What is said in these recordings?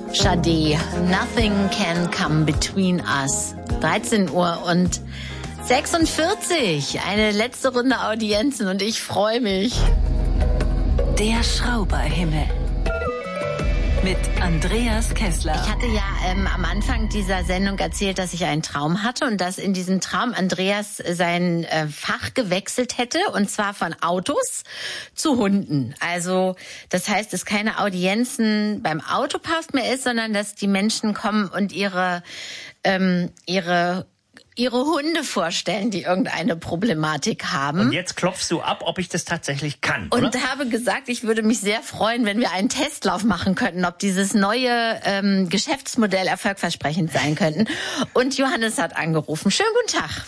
Sade, Nothing Can Come Between Us. 13 Uhr und 46. Eine letzte Runde Audienzen und ich freue mich. Der Schrauberhimmel. Mit Andreas Kessler. Ich hatte ja am Anfang dieser Sendung erzählt, dass ich einen Traum hatte und dass in diesem Traum Andreas sein Fach gewechselt hätte, und zwar von Autos zu Hunden. Also das heißt, dass keine Audienzen beim Autopass mehr ist, sondern dass die Menschen kommen und ihre Hunde vorstellen, die irgendeine Problematik haben. Und jetzt klopfst du ab, ob ich das tatsächlich kann, oder? Und habe gesagt, ich würde mich sehr freuen, wenn wir einen Testlauf machen könnten, ob dieses neue Geschäftsmodell erfolgversprechend sein könnten. Und Johannes hat angerufen. Schönen guten Tag.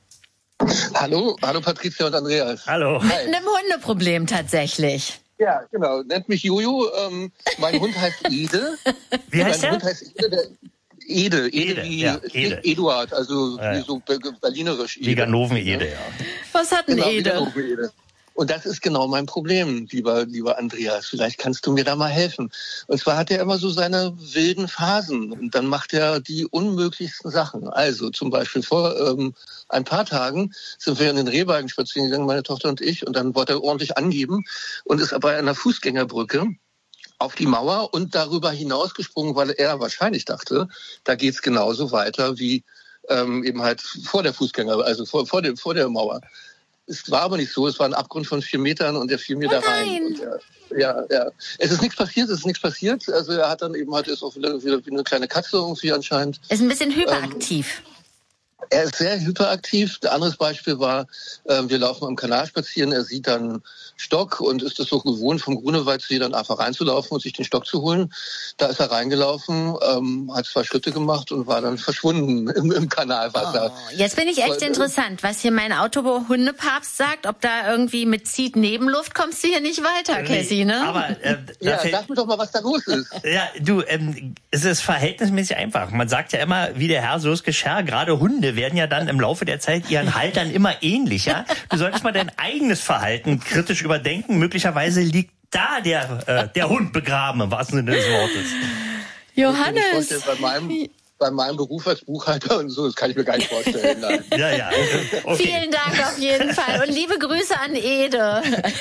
Hallo Patricia und Andreas. Hallo. Mit einem Hundeproblem tatsächlich. Ja, genau. Nennt mich Jojo. Mein Hund heißt Ede. Wie heißt mein der? Hund heißt Ede wie ja, Ede. Eduard, also Ja. wie so berlinerisch Ede. Wie Ganoven-Ede, ja. Was hat ein Genau, wie Ede? Ganoven-Ede. Und das ist genau mein Problem, lieber Andreas. Vielleicht kannst du mir da mal helfen. Und zwar hat er immer so seine wilden Phasen und dann macht er die unmöglichsten Sachen. Also zum Beispiel vor ein paar Tagen sind wir in den Rehwagen spazieren gegangen, meine Tochter und ich, und dann wollte er ordentlich angeben und ist bei einer Fußgängerbrücke auf die Mauer und darüber hinausgesprungen, weil er wahrscheinlich dachte, da geht's genauso weiter wie eben halt vor der Fußgänger, also vor der Mauer. Es war aber nicht so, es war ein Abgrund von 4 Metern und er fiel mir da rein. Und ja. Es ist nichts passiert, Also er hat dann eben halt, ist auch wieder wie eine kleine Katze irgendwie anscheinend. Ist ein bisschen hyperaktiv. Er ist sehr hyperaktiv. Ein anderes Beispiel war, wir laufen am Kanal spazieren, er sieht dann Stock und ist es so gewohnt, vom Grunewaldsee dann einfach reinzulaufen und sich den Stock zu holen. Da ist er reingelaufen, hat 2 Schritte gemacht und war dann verschwunden im Kanalwasser. Oh, jetzt bin ich echt interessant, was hier mein Autohundepapst sagt, ob da irgendwie mit zieht Nebenluft kommst du hier nicht weiter, Cassie, ne? Aber sag mir doch mal, was da los ist. Ja, du, es ist verhältnismäßig einfach. Man sagt ja immer, wie der Herr, so ist Geschirr. Gerade Hunde werden ja dann im Laufe der Zeit ihren Haltern immer ähnlicher. Du solltest mal dein eigenes Verhalten kritisch überdenken. Möglicherweise liegt da der Hund begraben, im wahrsten Sinne des Wortes. Johannes! Bei meinem Beruf als Buchhalter und so, das kann ich mir gar nicht vorstellen. Nein. Ja. Okay. Vielen Dank auf jeden Fall und liebe Grüße an Ede.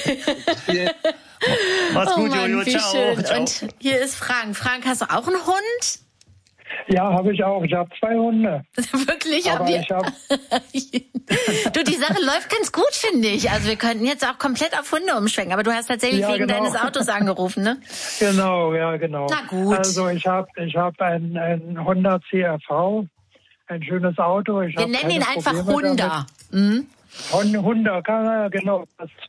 Mach's gut, Mann, Jojo. wie Ciao. schön. Ciao. Und hier ist Frank. Frank, hast du auch einen Hund? Ja, habe ich auch. Ich habe 2 Hunde. Wirklich? Aber ich habe... Du, die Sache läuft ganz gut, finde ich. Also wir könnten jetzt auch komplett auf Hunde umschwenken, aber du hast tatsächlich wegen deines Autos angerufen, ne? Genau, ja, genau. Na gut. Also ich hab ein Honda CRV, ein schönes Auto. Wir nennen ihn einfach Honda. Mhm. Honda, genau.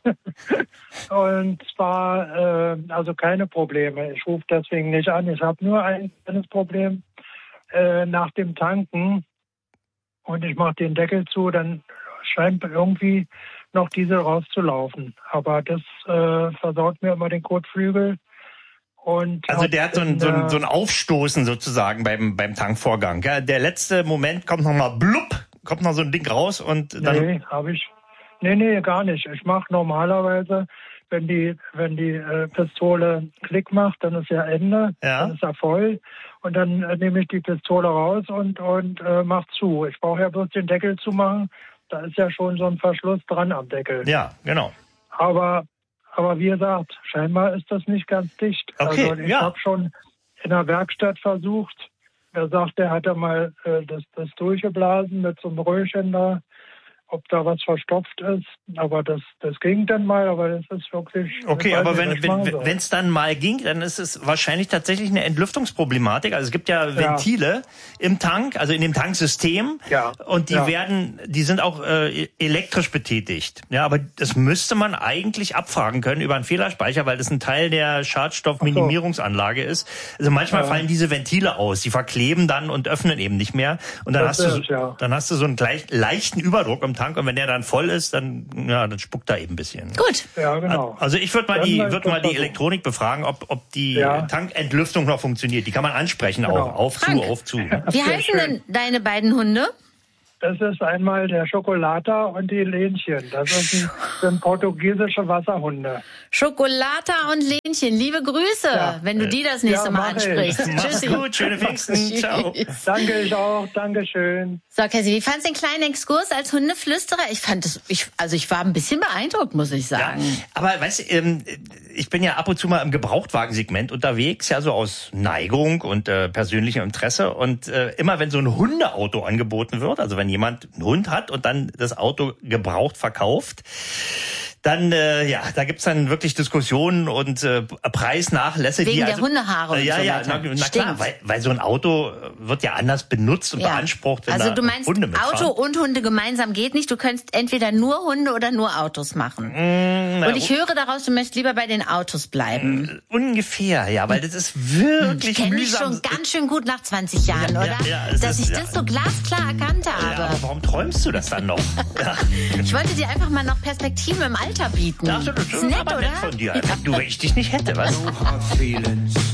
Und zwar, also keine Probleme. Ich rufe deswegen nicht an. Ich habe nur ein kleines Problem. Nach dem Tanken und ich mache den Deckel zu, dann scheint irgendwie noch Diesel rauszulaufen. Aber das versaut mir immer den Kotflügel. Und also der hat so ein Aufstoßen sozusagen beim Tankvorgang. Ja? Der letzte Moment kommt nochmal blub, kommt noch so ein Ding raus und dann... Nee, gar nicht. Ich mache normalerweise, wenn die Pistole Klick macht, dann ist ja Ende, dann ist er voll. Und dann nehme ich die Pistole raus und mach zu. Ich brauche ja bloß den Deckel zu machen. Da ist ja schon so ein Verschluss dran am Deckel. Ja, genau. Aber wie gesagt, scheinbar ist das nicht ganz dicht. Okay, also ich habe schon in der Werkstatt versucht. Er sagt, er hatte mal das durchgeblasen mit so einem Röhrchen da, ob da was verstopft ist. Aber das ging dann mal, aber das ist wirklich... Okay, aber wenn es dann mal ging, dann ist es wahrscheinlich tatsächlich eine Entlüftungsproblematik. Also es gibt ja Ventile im Tank, also in dem Tanksystem. Ja. Und die sind auch elektrisch betätigt. Ja, aber das müsste man eigentlich abfragen können über einen Fehlerspeicher, weil das ein Teil der Schadstoffminimierungsanlage ist. Also manchmal fallen diese Ventile aus, die verkleben dann und öffnen eben nicht mehr. Und dann hast du so einen leichten Überdruck im Tank und wenn der dann voll ist, dann spuckt er eben ein bisschen. Gut. Ja, genau. Also ich würde mal die Elektronik befragen, ob die Tankentlüftung noch funktioniert. Die kann man ansprechen auch. Auf, Frank, zu. Wie heißen denn deine beiden Hunde? Das ist einmal der Schokolata und die Lenchen. Das sind portugiesische Wasserhunde. Schokolata und Lenchen, liebe Grüße, wenn du die das nächste Mal ansprichst. Mach's gut, schöne Pfingsten. Ciao. Danke, ich auch. Dankeschön. So, Cassie, wie fandst du den kleinen Exkurs als Hundeflüsterer? Ich war ein bisschen beeindruckt, muss ich sagen. Ja, aber weißt du, ich bin ja ab und zu mal im Gebrauchtwagensegment unterwegs, ja so aus Neigung und persönlichem Interesse. Und immer wenn so ein Hundeauto angeboten wird, also wenn jemand einen Hund hat und dann das Auto gebraucht verkauft, dann, da gibt's dann wirklich Diskussionen und Preisnachlässe. Wegen der Hundehaare und so weiter. Na klar, weil so ein Auto wird ja anders benutzt und beansprucht. Also du meinst, Auto und Hunde gemeinsam geht nicht. Du könntest entweder nur Hunde oder nur Autos machen. Und ich höre daraus, du möchtest lieber bei den Autos bleiben. Ungefähr, ja, weil das ist wirklich ich kenn mühsam. Dich schon ganz schön gut nach 20 Jahren, oder? Dass ich das so glasklar erkannt habe. Ja, aber warum träumst du das dann noch? Ich wollte dir einfach mal noch Perspektiven im Alter bieten. Absolut, ist nett, aber oder? Nett von dir. Du, wenn ich dich nicht hätte, was?